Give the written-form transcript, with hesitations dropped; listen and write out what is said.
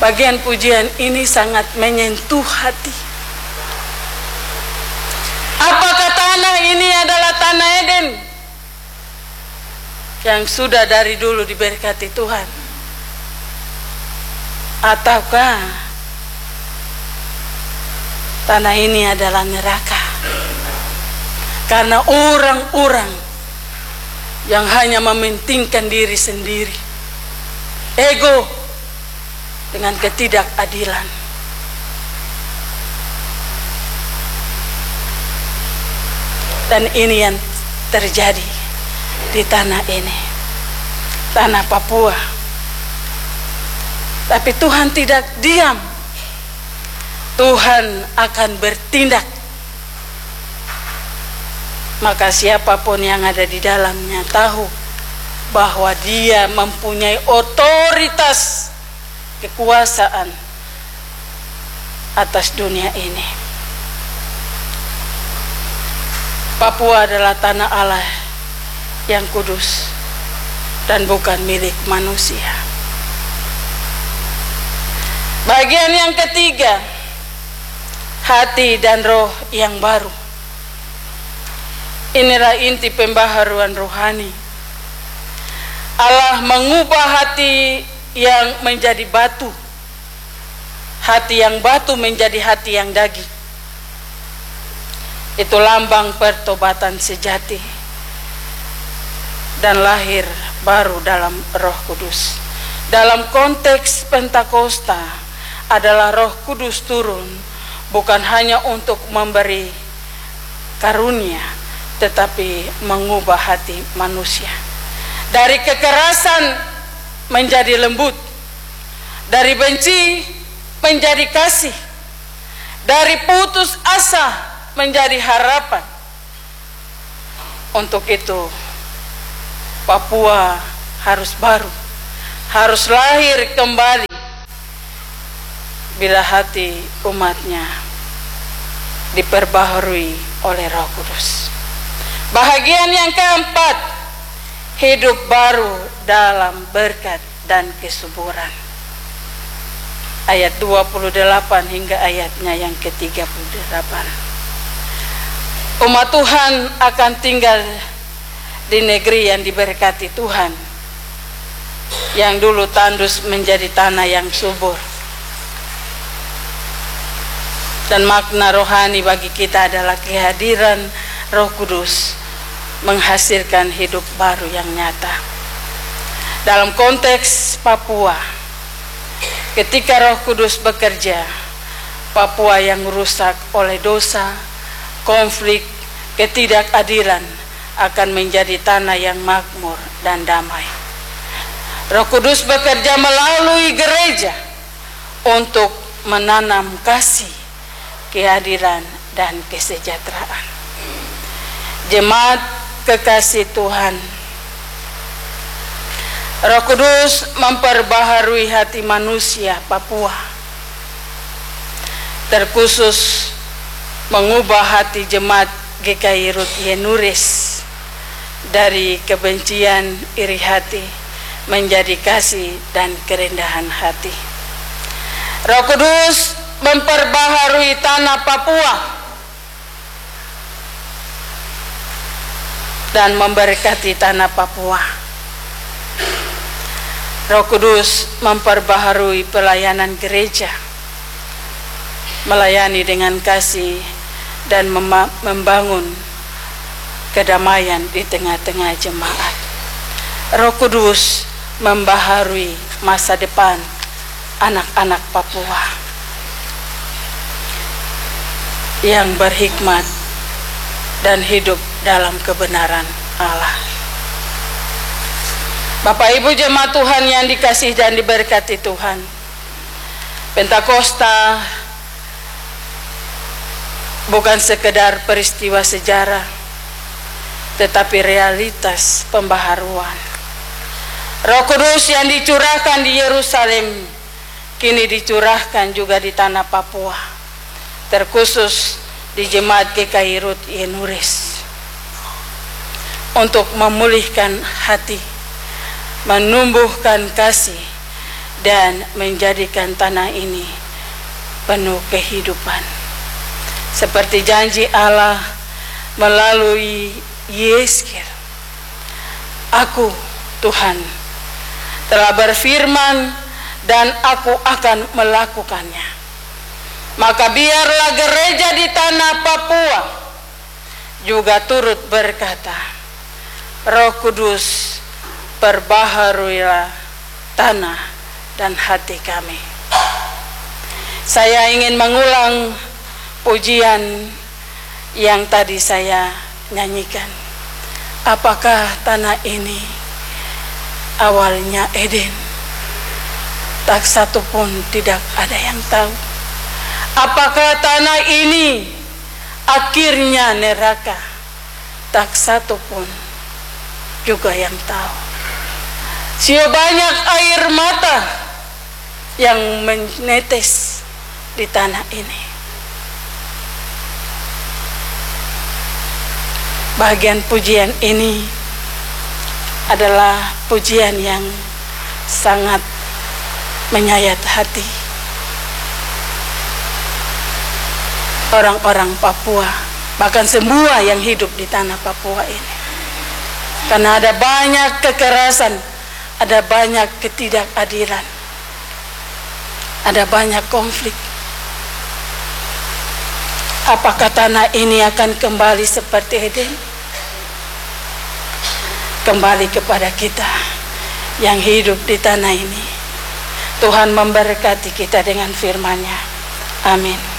Bagian pujian ini sangat menyentuh hati. Apakah tanah ini adalah tanah Eden yang sudah dari dulu diberkati Tuhan? Ataukah tanah ini adalah neraka? Karena orang-orang yang hanya mementingkan diri sendiri, ego, dengan ketidakadilan. Dan ini yang terjadi di tanah ini, tanah Papua. Tapi Tuhan tidak diam. Tuhan akan bertindak. Maka siapapun yang ada di dalamnya tahu bahwa dia mempunyai otoritas, kekuasaan atas dunia ini. Papua adalah tanah Allah yang kudus dan bukan milik manusia. Bagian yang ketiga, hati dan roh yang baru. Inilah inti pembaharuan rohani. Allah mengubah hati yang menjadi batu, hati yang batu menjadi hati yang daging. Itu lambang pertobatan sejati dan lahir baru dalam Roh Kudus. Dalam konteks Pentakosta adalah Roh Kudus turun bukan hanya untuk memberi karunia, tetapi mengubah hati manusia dari kekerasan menjadi lembut, dari benci menjadi kasih, dari putus asa menjadi harapan. Untuk itu Papua harus baru, harus lahir kembali bila hati umatnya diperbaharui oleh Roh Kudus. Bahagian yang keempat, hidup baru dalam berkat dan kesuburan. Ayat 28 hingga ayatnya yang ke-38. Umat Tuhan akan tinggal di negeri yang diberkati Tuhan, yang dulu tandus menjadi tanah yang subur. Dan makna rohani bagi kita adalah kehadiran Roh Kudus menghasilkan hidup baru yang nyata. Dalam konteks Papua, ketika Roh Kudus bekerja, Papua yang rusak oleh dosa, konflik, ketidakadilan akan menjadi tanah yang makmur dan damai. Roh Kudus bekerja melalui gereja untuk menanam kasih, keadilan, dan kesejahteraan. Jemaat kekasih Tuhan, Roh Kudus memperbaharui hati manusia Papua, terkhusus mengubah hati jemaat GKI Ruth Yenures dari kebencian, iri hati menjadi kasih dan kerendahan hati. Roh Kudus memperbaharui tanah Papua dan memberkati tanah Papua. Roh Kudus memperbaharui pelayanan gereja, melayani dengan kasih dan membangun kedamaian di tengah-tengah jemaat. Roh Kudus membaharui masa depan anak-anak Papua yang berhikmat dan hidup dalam kebenaran Allah. Bapak Ibu jemaat Tuhan yang dikasihi dan diberkati Tuhan, Pentakosta bukan sekedar peristiwa sejarah, tetapi realitas pembaharuan. Roh Kudus yang dicurahkan di Yerusalem kini dicurahkan juga di tanah Papua, terkhusus di jemaat GKI Ruth Yenures, untuk memulihkan hati, menumbuhkan kasih, dan menjadikan tanah ini penuh kehidupan. Seperti janji Allah melalui Yeskel, Aku Tuhan telah berfirman dan Aku akan melakukannya. Maka biarlah gereja di tanah Papua juga turut berkata, Roh Kudus, perbaharuilah tanah dan hati kami. Saya ingin mengulang pujian yang tadi saya nyanyikan. Apakah tanah ini awalnya Eden? Tak satu pun tidak ada yang tahu. Apakah tanah ini akhirnya neraka? Tak satu pun juga yang tahu. Sebanyak air mata yang menetes di tanah ini. Bagian pujian ini adalah pujian yang sangat menyayat hati orang-orang Papua, bahkan semua yang hidup di tanah Papua ini. Karena ada banyak kekerasan, ada banyak ketidakadilan, ada banyak konflik. Apakah tanah ini akan kembali seperti Eden? Kembali kepada kita yang hidup di tanah ini. Tuhan memberkati kita dengan firman-Nya. Amin.